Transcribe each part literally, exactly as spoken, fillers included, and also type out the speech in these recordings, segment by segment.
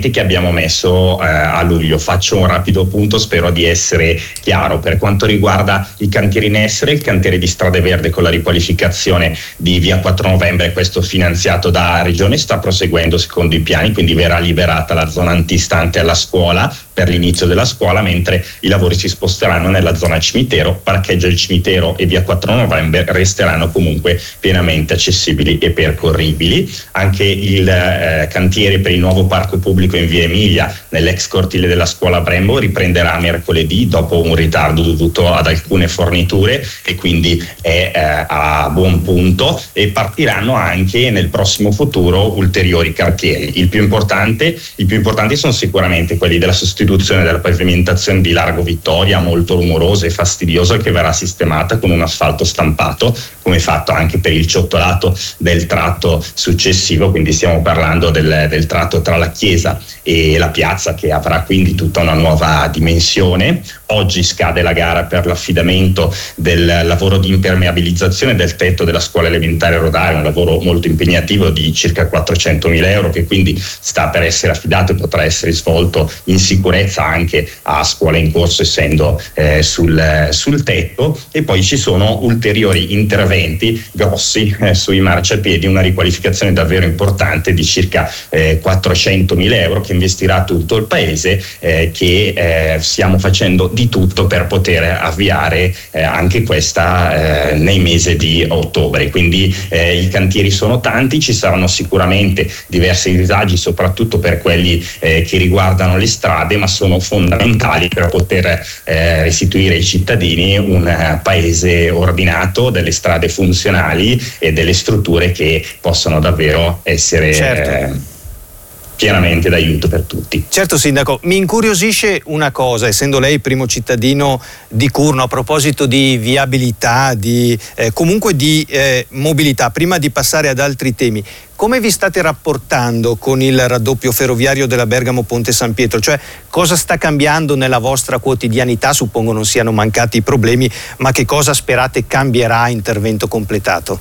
che abbiamo messo eh, a luglio. Faccio un rapido punto, spero di essere chiaro. Per quanto riguarda i cantieri in essere, il cantiere di Strade Verde con la riqualificazione di via quattro novembre, questo finanziato da Regione, sta proseguendo secondo i piani, quindi verrà liberata la zona antistante alla scuola per l'inizio della scuola, mentre i lavori si sposteranno nella zona cimitero. Parcheggio del cimitero e via quattro novembre resteranno comunque pienamente accessibili e percorribili. Anche il eh, cantiere per il nuovo parco pubblico in via Emilia, nell'ex cortile della scuola Brembo, riprenderà mercoledì dopo un ritardo dovuto ad alcune forniture, e quindi è eh, a buon punto, e partiranno anche nel prossimo futuro ulteriori cantieri. Il più importante, i più importanti sono sicuramente quelli della sostituzione della pavimentazione di Largo Vittoria, molto rumorosa e fastidiosa, che verrà sistemata con un asfalto stampato, come fatto anche per il ciottolato del tratto successivo, quindi stiamo parlando del, del tratto tra la chiesa e la piazza, che avrà quindi tutta una nuova dimensione. Oggi scade la gara per l'affidamento del lavoro di impermeabilizzazione del tetto della scuola elementare Rodari, un lavoro molto impegnativo di circa quattrocentomila euro, che quindi sta per essere affidato e potrà essere svolto in sicurezza anche a scuola in corso, essendo eh, sul, sul tetto. E poi ci sono ulteriori interventi grossi eh, sui marciapiedi, una riqualificazione davvero importante di circa eh, quattrocentomila euro, che investirà tutto il paese, eh, che eh, stiamo facendo di tutto per poter avviare eh, anche questa eh, nei mesi di ottobre. Quindi eh, i cantieri sono tanti, ci saranno sicuramente diversi disagi, soprattutto per quelli eh, che riguardano le strade, ma sono fondamentali per poter eh, restituire ai cittadini un uh, paese ordinato, delle strade funzionali e delle strutture che possono davvero essere certo. eh, pienamente d'aiuto per tutti. Certo, Sindaco, mi incuriosisce una cosa, essendo lei il primo cittadino di Curno, a proposito di viabilità, di eh, comunque di eh, mobilità. Prima di passare ad altri temi, come vi state rapportando con il raddoppio ferroviario della Bergamo Ponte San Pietro? Cioè, cosa sta cambiando nella vostra quotidianità? Suppongo non siano mancati i problemi, ma che cosa sperate cambierà a intervento completato?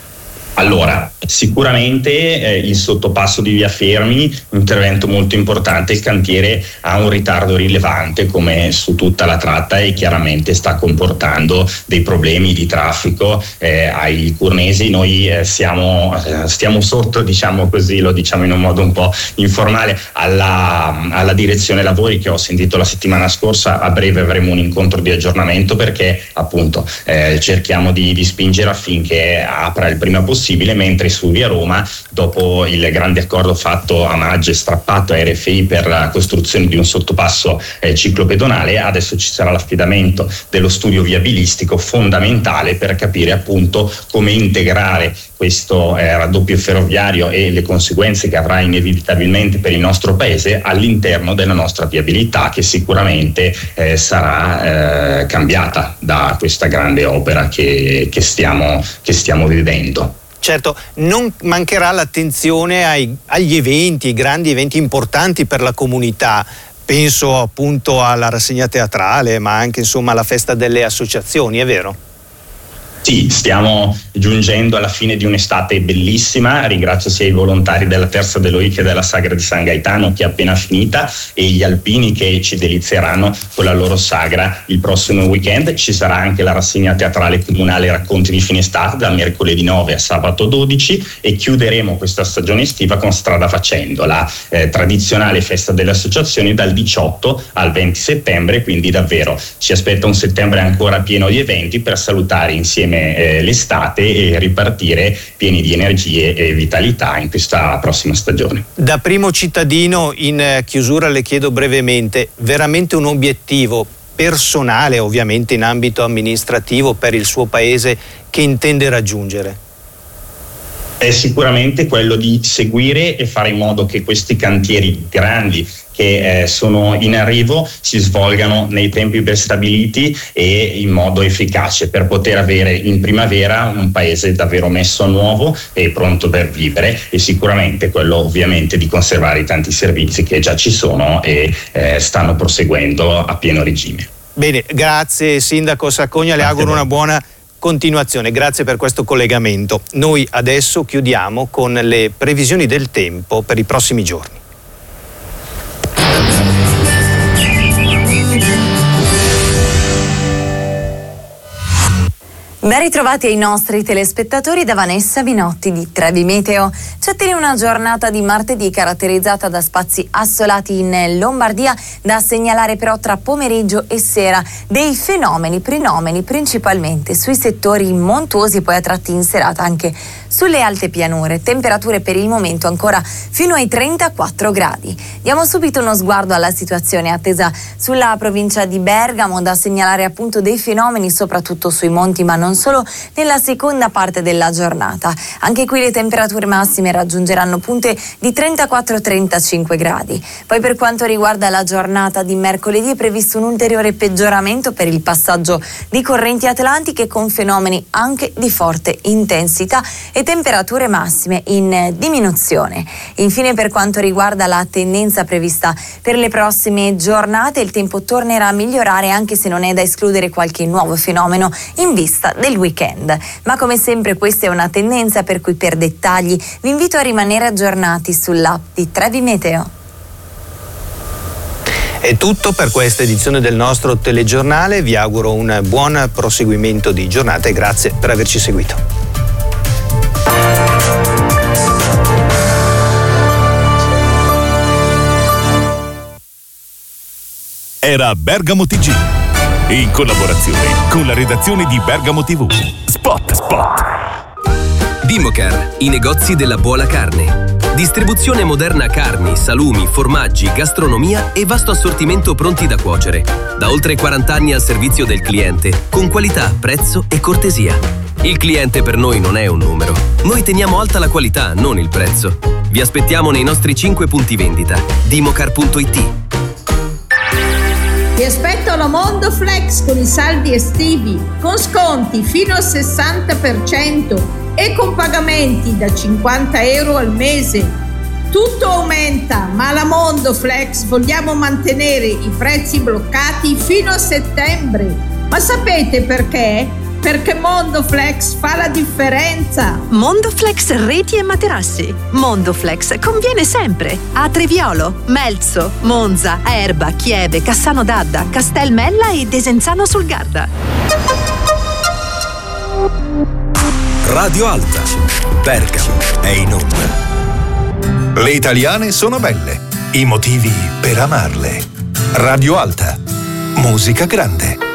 Allora, sicuramente eh, il sottopasso di via Fermi, un intervento molto importante. Il cantiere ha un ritardo rilevante come su tutta la tratta, e chiaramente sta comportando dei problemi di traffico eh, ai curnesi. Noi eh, siamo, eh, stiamo sotto, diciamo così, lo diciamo in un modo un po' informale, alla, alla direzione lavori, che ho sentito la settimana scorsa. A breve avremo un incontro di aggiornamento, perché appunto eh, cerchiamo di, di spingere affinché apra il prima possibile, mentre su via Roma, dopo il grande accordo fatto a maggio e strappato a R F I per la costruzione di un sottopasso eh, ciclopedonale, adesso ci sarà l'affidamento dello studio viabilistico, fondamentale per capire appunto come integrare questo eh, raddoppio ferroviario e le conseguenze che avrà inevitabilmente per il nostro paese all'interno della nostra viabilità, che sicuramente eh, sarà eh, cambiata da questa grande opera che, che stiamo, che stiamo vivendo. Certo, non mancherà l'attenzione ai, agli eventi, grandi eventi importanti per la comunità. Penso appunto alla rassegna teatrale, ma anche insomma alla festa delle associazioni, è vero? Sì, stiamo giungendo alla fine di un'estate bellissima. Ringrazio sia i volontari della Terza Deloi che della Sagra di San Gaetano, che è appena finita, e gli alpini che ci delizieranno con la loro sagra il prossimo weekend. Ci sarà anche la rassegna teatrale comunale Racconti di fine estate dal mercoledì nove a sabato dodici, e chiuderemo questa stagione estiva con Strada Facendo, la eh, tradizionale festa delle associazioni, dal diciotto al venti settembre. Quindi davvero ci aspetta un settembre ancora pieno di eventi per salutare insieme Eh, l'estate e ripartire pieni di energie e vitalità in questa prossima stagione. Da primo cittadino, in eh, chiusura le chiedo brevemente, veramente un obiettivo personale, ovviamente in ambito amministrativo, per il suo paese, che intende raggiungere? È sicuramente quello di seguire e fare in modo che questi cantieri grandi che eh, sono in arrivo si svolgano nei tempi prestabiliti e in modo efficace, per poter avere in primavera un paese davvero messo a nuovo e pronto per vivere, e sicuramente quello ovviamente di conservare i tanti servizi che già ci sono e eh, stanno proseguendo a pieno regime. Bene, grazie Sindaco Saccogna, le auguro una buona continuazione, grazie per questo collegamento. Noi adesso chiudiamo con le previsioni del tempo per i prossimi giorni. Ben ritrovati ai nostri telespettatori da Vanessa Minotti di Trevi Meteo. Ci attende una giornata di martedì caratterizzata da spazi assolati in Lombardia, da segnalare però tra pomeriggio e sera dei fenomeni, prenomeni principalmente sui settori montuosi, poi a tratti in serata anche sulle alte pianure. Temperature per il momento ancora fino ai trentaquattro gradi. Diamo subito uno sguardo alla situazione attesa sulla provincia di Bergamo, da segnalare appunto dei fenomeni soprattutto sui monti, ma non non solo nella seconda parte della giornata. Anche qui le temperature massime raggiungeranno punte di trentaquattro trentacinque gradi. Poi per quanto riguarda la giornata di mercoledì è previsto un ulteriore peggioramento per il passaggio di correnti atlantiche con fenomeni anche di forte intensità e temperature massime in diminuzione. Infine, per quanto riguarda la tendenza prevista per le prossime giornate, il tempo tornerà a migliorare, anche se non è da escludere qualche nuovo fenomeno in vista del weekend. Ma come sempre questa è una tendenza, per cui per dettagli vi invito a rimanere aggiornati sull'app di Trevi Meteo. È tutto per questa edizione del nostro telegiornale, vi auguro un buon proseguimento di giornata e grazie per averci seguito. Era Bergamo T G, in collaborazione con la redazione di Bergamo tivù. Spot, spot. Dimocar, i negozi della buona carne. Distribuzione moderna carni, salumi, formaggi, gastronomia e vasto assortimento pronti da cuocere. Da oltre quaranta anni al servizio del cliente, con qualità, prezzo e cortesia. Il cliente per noi non è un numero. Noi teniamo alta la qualità, non il prezzo. Vi aspettiamo nei nostri cinque punti vendita. dimocar punto it. Ti aspetto alla Mondo Flex con i saldi estivi, con sconti fino al sessanta per cento e con pagamenti da cinquanta euro al mese. Tutto aumenta, ma alla Mondo Flex vogliamo mantenere i prezzi bloccati fino a settembre. Ma sapete perché? Perché Mondoflex fa la differenza. Mondoflex reti e materassi. Mondoflex conviene sempre. A Treviolo, Melzo, Monza, Erba, Chieve, Cassano d'Adda, Castelmella e Desenzano sul Garda. Radio Alta. Bergamo è in onda. Le italiane sono belle. I motivi per amarle. Radio Alta. Musica grande.